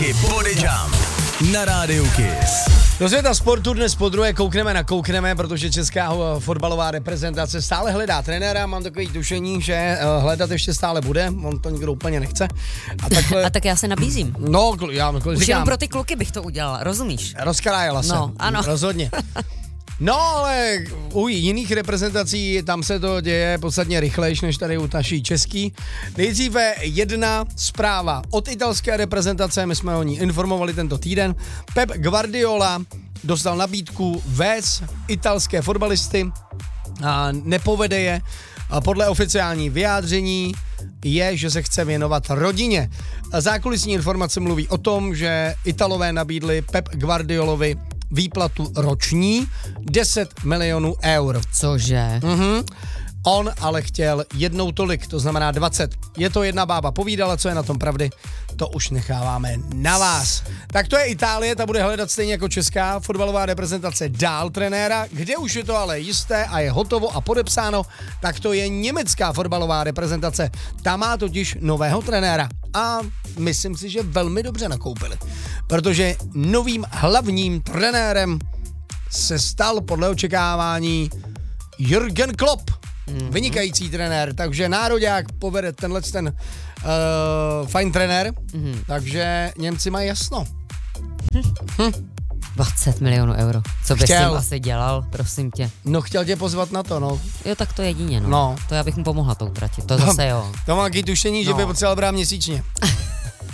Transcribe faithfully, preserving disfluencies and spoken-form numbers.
Taky Body Jump na rádiu Kiss. Do světa sportu dnes podruhé koukneme na koukneme, protože česká fotbalová reprezentace stále hledá trenéra. Mám takový tušení, že hledat ještě stále bude, on to nikdo úplně nechce. A, takhle... a tak já se nabízím. No, já Už říkám, jenom pro ty kluky bych to udělala, rozumíš? Rozkrájela se, no, ano. rozhodně. No, ale u jiných reprezentací tam se to děje podstatně rychlejš než tady u naší český. Nejdříve jedna zpráva od italské reprezentace, my jsme o ní informovali tento týden. Pep Guardiola dostal nabídku vést italské fotbalisty a nepovede je. A podle oficiální vyjádření je, že se chce věnovat rodině. Zákulisní informace mluví o tom, že Italové nabídli Pep Guardiolovi výplatu roční deset milionů eur. Cože? Mhm. On ale chtěl jednou tolik, to znamená dvacet. Je to jedna bába povídala, co je na tom pravdy, to už necháváme na vás. Tak to je Itálie, ta bude hledat stejně jako česká fotbalová reprezentace dál trenéra. Kde už je to ale jisté a je hotovo a podepsáno, tak to je německá fotbalová reprezentace. Ta má totiž nového trenéra a myslím si, že velmi dobře nakoupili. Protože novým hlavním trenérem se stal podle očekávání Jürgen Klopp. Mm-hmm. Vynikající trenér, takže nároďák povede tenhle ten uh, fajn trenér, mm-hmm. takže Němci mají jasno. Hm. dvacet milionů euro. Co bys Chtěl. tím asi dělal, prosím tě? No chtěl tě pozvat na to, no. Jo, tak to jedině, no. no. To já bych mu pomohla to utratit, to zase jo. To mám taky tušení, no. že by potřeboval brát měsíčně.